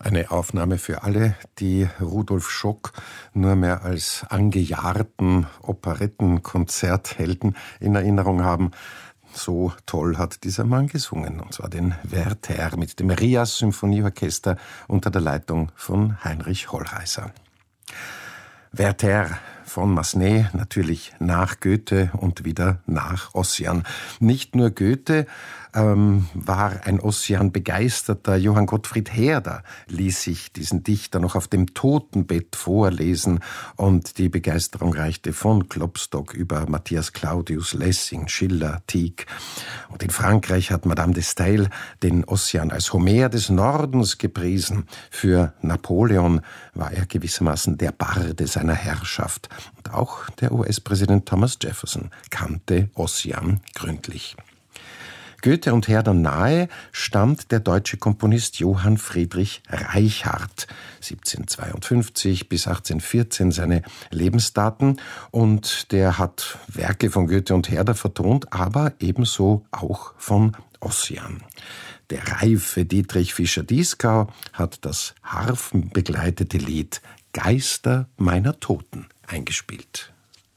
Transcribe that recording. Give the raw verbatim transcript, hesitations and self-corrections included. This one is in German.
Eine Aufnahme für alle, die Rudolf Schock nur mehr als angejahrten Operettenkonzerthelden in Erinnerung haben. So toll hat dieser Mann gesungen, und zwar den Werther mit dem Rias Symphonieorchester unter der Leitung von Heinrich Hollreiser. Werther von Massenet, natürlich nach Goethe und wieder nach Ossian. Nicht nur Goethe ähm, war ein Ossian-begeisterter. Johann Gottfried Herder ließ sich diesen Dichter noch auf dem Totenbett vorlesen, und die Begeisterung reichte von Klopstock über Matthias Claudius, Lessing, Schiller, Tieck. Und in Frankreich hat Madame de Staël den Ossian als Homer des Nordens gepriesen. Für Napoleon war er gewissermaßen der Barde seiner Herrschaft. Und auch der U S-Präsident Thomas Jefferson kannte Ossian gründlich. Goethe und Herder nahe stammt der deutsche Komponist Johann Friedrich Reichardt, siebzehnhundertzweiundfünfzig bis achtzehnhundertvierzehn seine Lebensdaten, und der hat Werke von Goethe und Herder vertont, aber ebenso auch von Ossian. Der reife Dietrich Fischer-Dieskau hat das harfenbegleitete Lied Geister meiner Toten eingespielt.